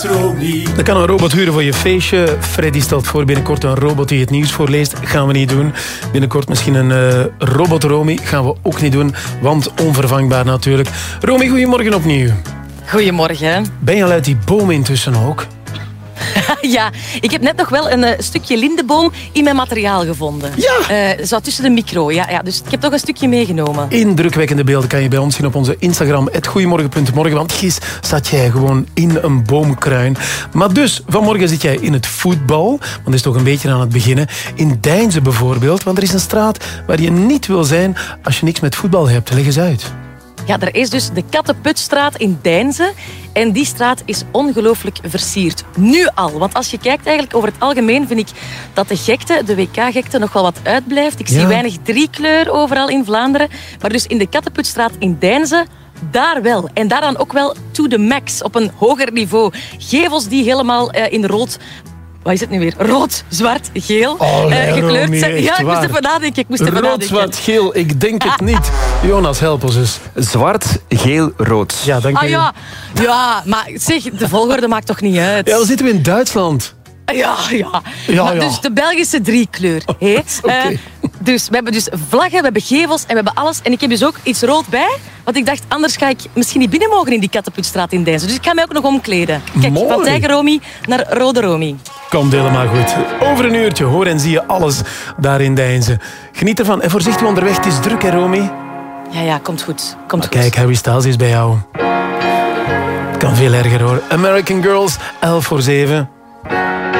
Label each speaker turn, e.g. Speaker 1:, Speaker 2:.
Speaker 1: Dan kan een robot huren voor je feestje. Freddy stelt voor binnenkort een robot die het nieuws voorleest. Gaan we niet doen. Binnenkort misschien een robot Romy. Gaan we ook niet doen, want onvervangbaar natuurlijk. Romy, goedemorgen opnieuw.
Speaker 2: Goedemorgen.
Speaker 1: Ben je al uit die boom intussen ook?
Speaker 2: Ja, ik heb net nog wel een stukje lindenboom in mijn materiaal gevonden.
Speaker 1: Ja!
Speaker 2: Zo tussen de micro, ja. Dus ik heb toch een stukje meegenomen.
Speaker 1: Indrukwekkende beelden kan je bij ons zien op onze Instagram, @goeiemorgen.morgen. Want gis zat jij gewoon in een boomkruin. Maar dus, vanmorgen zit jij in het voetbal. Want dat is toch een beetje aan het beginnen. In Deinze bijvoorbeeld, want er is een straat waar je niet wil zijn als je niks met voetbal hebt. Leg eens uit.
Speaker 2: Ja, er is dus de Kattenputstraat in Deinze. En die straat is ongelooflijk versierd. Nu al. Want als je kijkt eigenlijk over het algemeen, vind ik dat de gekte, de WK-gekte, nog wel wat uitblijft. Ik zie weinig driekleur overal in Vlaanderen. Maar dus in de Kattenputstraat in Deinze, daar wel. En daar dan ook wel to the max, op een hoger niveau. Gevels die helemaal in rood... Wat is het nu weer? Rood, zwart, geel gekleurd zijn. Ja, ik moest even nadenken.
Speaker 1: Rood, zwart, geel, ik denk het niet. Jonas, help ons eens.
Speaker 3: Zwart, geel, rood.
Speaker 1: Ja, dank je.
Speaker 2: Ja, maar zeg, de volgorde maakt toch niet uit?
Speaker 1: Ja, dan zitten we in Duitsland.
Speaker 2: Ja. Maar dus de Belgische driekleur. Okay. Dus we hebben dus vlaggen, we hebben gevels en we hebben alles. En ik heb dus ook iets rood bij. Want ik dacht, anders ga ik misschien niet binnen mogen in die Kattenputstraat in Deinze. Dus ik ga mij ook nog omkleden. Kijk,
Speaker 1: mooi.
Speaker 2: van Tijger Romy naar Rode Romy.
Speaker 1: Komt helemaal goed. Over een uurtje hoor en zie je alles daar in Deinze. Geniet ervan en voorzichtig onderweg. Het is druk, hè, Romy?
Speaker 2: Ja, komt goed.
Speaker 1: Kijk, Harry Styles is bij jou. Het kan veel erger, hoor. American Girls, 11:45.